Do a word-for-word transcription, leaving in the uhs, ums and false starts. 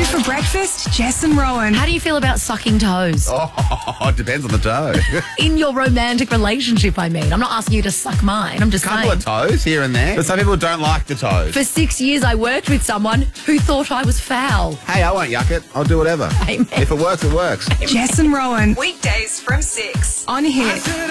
Two for breakfast, Jess and Rowan. How do you feel about sucking toes? Oh, it depends on the toe. In your romantic relationship, I mean. I'm not asking you to suck mine. I'm just A couple saying. of toes here and there. But some people don't like the toes. For six years, I worked with someone who thought I was foul. Hey, I won't yuck it. I'll do whatever. Amen. If it works, it works. Jess and Rowan. Weekdays from six on Hit.